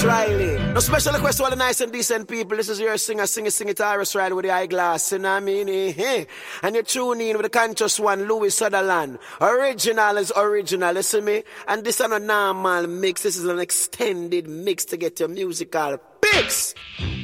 Riley. No special request to all the nice and decent people. This is your singer, sing it, Iris Riley with the eyeglass. You know what I mean? And you tune in with the conscious one, Louis Sutherland. Original is original, listen me? And this is not a normal mix. This is an extended mix to get your musical picks.